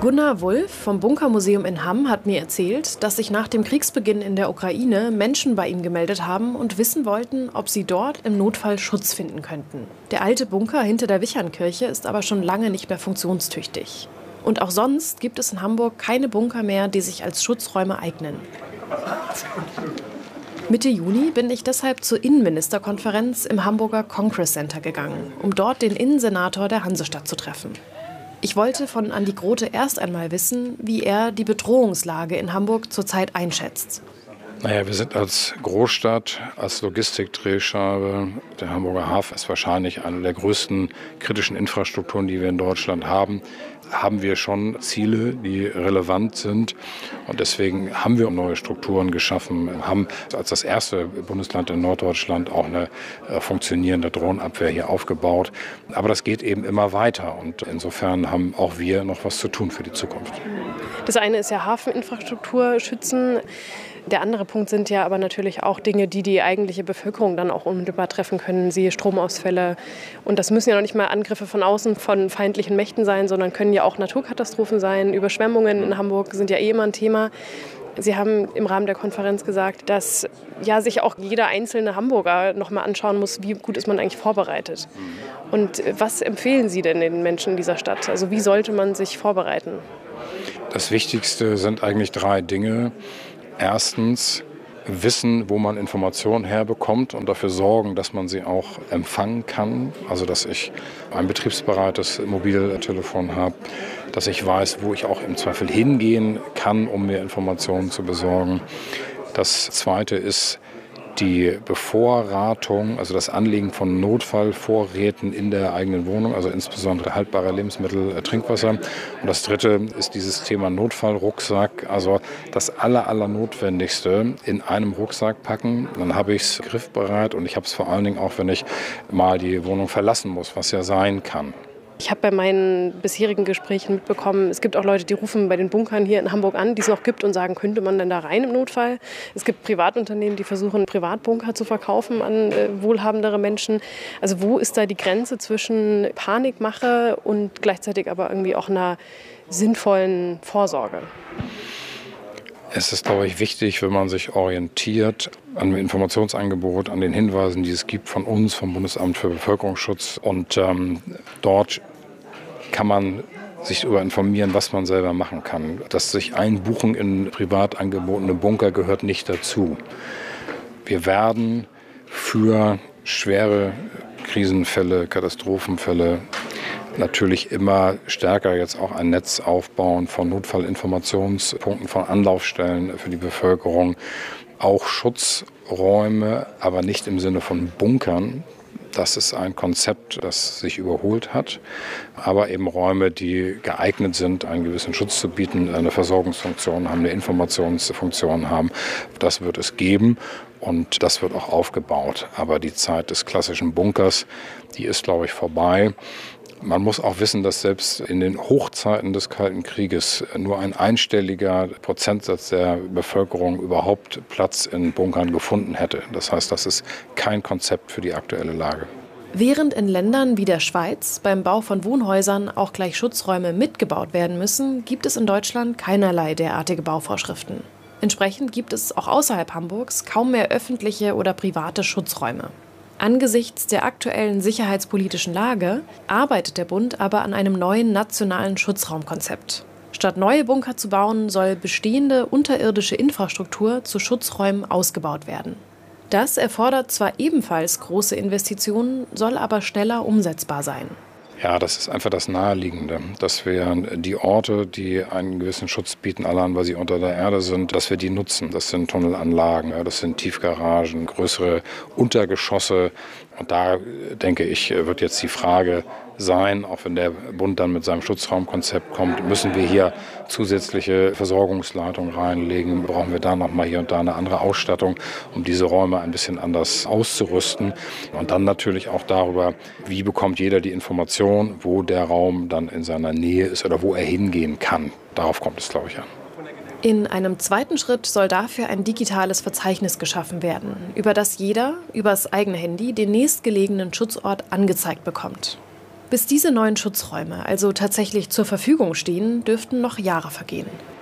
Gunnar Wulff vom Bunkermuseum in Hamm hat mir erzählt, dass sich nach dem Kriegsbeginn in der Ukraine Menschen bei ihm gemeldet haben und wissen wollten, ob sie dort im Notfall Schutz finden könnten. Der alte Bunker hinter der Wichernkirche ist aber schon lange nicht mehr funktionstüchtig. Und auch sonst gibt es in Hamburg keine Bunker mehr, die sich als Schutzräume eignen. Mitte Juni bin ich deshalb zur Innenministerkonferenz im Hamburger Congress Center gegangen, um dort den Innensenator der Hansestadt zu treffen. Ich wollte von Andi Grote erst einmal wissen, wie er die Bedrohungslage in Hamburg zurzeit einschätzt. Naja, wir sind als Großstadt, als Logistikdrehscheibe, der Hamburger Hafen ist wahrscheinlich eine der größten kritischen Infrastrukturen, die wir in Deutschland haben. Haben wir schon Ziele, die relevant sind. Und deswegen haben wir neue Strukturen geschaffen, haben als das erste Bundesland in Norddeutschland auch eine funktionierende Drohnenabwehr hier aufgebaut. Aber das geht eben immer weiter. Und insofern haben auch wir noch was zu tun für die Zukunft. Das eine ist ja Hafeninfrastruktur schützen. Der andere Punkt sind ja aber natürlich auch Dinge, die die eigentliche Bevölkerung dann auch unmittelbar treffen können, siehe Stromausfälle. Und das müssen ja noch nicht mal Angriffe von außen von feindlichen Mächten sein, sondern können ja auch Naturkatastrophen sein. Überschwemmungen in Hamburg sind ja immer ein Thema. Sie haben im Rahmen der Konferenz gesagt, dass ja sich auch jeder einzelne Hamburger noch mal anschauen muss, wie gut ist man eigentlich vorbereitet. Und was empfehlen Sie denn den Menschen in dieser Stadt? Also wie sollte man sich vorbereiten? Das Wichtigste sind eigentlich 3 Dinge. Erstens wissen, wo man Informationen herbekommt und dafür sorgen, dass man sie auch empfangen kann. Also dass ich ein betriebsbereites Mobiltelefon habe, dass ich weiß, wo ich auch im Zweifel hingehen kann, um mir Informationen zu besorgen. Das Zweite ist die Bevorratung, also das Anlegen von Notfallvorräten in der eigenen Wohnung, also insbesondere haltbare Lebensmittel, Trinkwasser. Und das Dritte ist dieses Thema Notfallrucksack, also das Allernotwendigste in einem Rucksack packen. Dann habe ich es griffbereit und ich habe es vor allen Dingen auch, wenn ich mal die Wohnung verlassen muss, was ja sein kann. Ich habe bei meinen bisherigen Gesprächen mitbekommen, es gibt auch Leute, die rufen bei den Bunkern hier in Hamburg an, die es noch gibt und sagen, könnte man denn da rein im Notfall? Es gibt Privatunternehmen, die versuchen, Privatbunker zu verkaufen an wohlhabendere Menschen. Also wo ist da die Grenze zwischen Panikmache und gleichzeitig aber irgendwie auch einer sinnvollen Vorsorge? Es ist, glaube ich, wichtig, wenn man sich orientiert an dem Informationsangebot, an den Hinweisen, die es gibt von uns, vom Bundesamt für Bevölkerungsschutz. Und dort kann man sich darüber informieren, was man selber machen kann. Das sich einbuchen in privat angebotene Bunker gehört nicht dazu. Wir werden für schwere Krisenfälle, Katastrophenfälle natürlich immer stärker jetzt auch ein Netz aufbauen von Notfallinformationspunkten, von Anlaufstellen für die Bevölkerung. Auch Schutzräume, aber nicht im Sinne von Bunkern. Das ist ein Konzept, das sich überholt hat. Aber eben Räume, die geeignet sind, einen gewissen Schutz zu bieten, eine Versorgungsfunktion haben, eine Informationsfunktion haben. Das wird es geben und das wird auch aufgebaut. Aber die Zeit des klassischen Bunkers, die ist, glaube ich, vorbei. Man muss auch wissen, dass selbst in den Hochzeiten des Kalten Krieges nur ein einstelliger Prozentsatz der Bevölkerung überhaupt Platz in Bunkern gefunden hätte. Das heißt, das ist kein Konzept für die aktuelle Lage. Während in Ländern wie der Schweiz beim Bau von Wohnhäusern auch gleich Schutzräume mitgebaut werden müssen, gibt es in Deutschland keinerlei derartige Bauvorschriften. Entsprechend gibt es auch außerhalb Hamburgs kaum mehr öffentliche oder private Schutzräume. Angesichts der aktuellen sicherheitspolitischen Lage arbeitet der Bund aber an einem neuen nationalen Schutzraumkonzept. Statt neue Bunker zu bauen, soll bestehende unterirdische Infrastruktur zu Schutzräumen ausgebaut werden. Das erfordert zwar ebenfalls große Investitionen, soll aber schneller umsetzbar sein. Ja, das ist einfach das Naheliegende, dass wir die Orte, die einen gewissen Schutz bieten, allein weil sie unter der Erde sind, dass wir die nutzen. Das sind Tunnelanlagen, das sind Tiefgaragen, größere Untergeschosse. Und da, denke ich, wird jetzt die Frage sein, auch wenn der Bund dann mit seinem Schutzraumkonzept kommt, müssen wir hier zusätzliche Versorgungsleitungen reinlegen, brauchen wir da nochmal hier und da eine andere Ausstattung, um diese Räume ein bisschen anders auszurüsten. Und dann natürlich auch darüber, wie bekommt jeder die Information, wo der Raum dann in seiner Nähe ist oder wo er hingehen kann. Darauf kommt es, glaube ich, an. In einem zweiten Schritt soll dafür ein digitales Verzeichnis geschaffen werden, über das jeder übers eigene Handy den nächstgelegenen Schutzort angezeigt bekommt. Bis diese neuen Schutzräume also tatsächlich zur Verfügung stehen, dürften noch Jahre vergehen.